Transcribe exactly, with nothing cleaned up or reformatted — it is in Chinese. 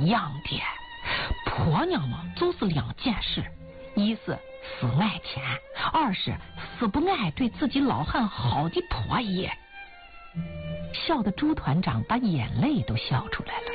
一样的。婆娘嘛，就是两件事，一是死爱钱，二是死不爱对自己老汉好的婆爷。笑的朱团长把眼泪都笑出来了。